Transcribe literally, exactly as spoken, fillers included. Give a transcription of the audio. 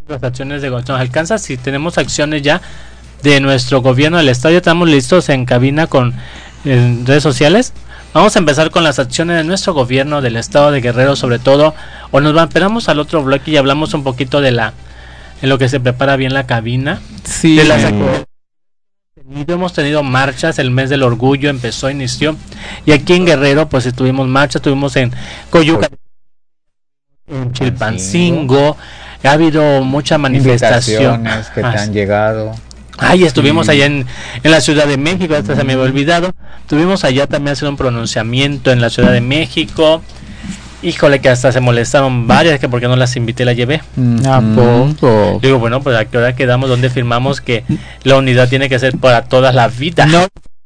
las acciones de gobierno. ¿Nos alcanza? Si tenemos acciones ya de nuestro gobierno del estado, ya estamos listos en cabina con en redes sociales. Vamos a empezar con las acciones de nuestro gobierno del estado de Guerrero, sobre todo, o nos esperamos al otro bloque y hablamos un poquito de la, en lo que se prepara bien la cabina. Sí. De las actividades. Hemos tenido marchas, el mes del orgullo empezó, inició, y aquí en Guerrero pues tuvimos marchas, tuvimos en Coyuca, en Chilpancingo, ha habido mucha manifestación que te han llegado. Ay, estuvimos sí. allá en, en la Ciudad de México, hasta mm. se me había olvidado. Estuvimos allá también haciendo un pronunciamiento en la Ciudad de México. Híjole, que hasta se molestaron varias, que porque no las invité, la llevé. Mm. ¿A poco? Digo, bueno, pues a qué hora quedamos, donde firmamos que la unidad tiene que ser para toda la vida. No.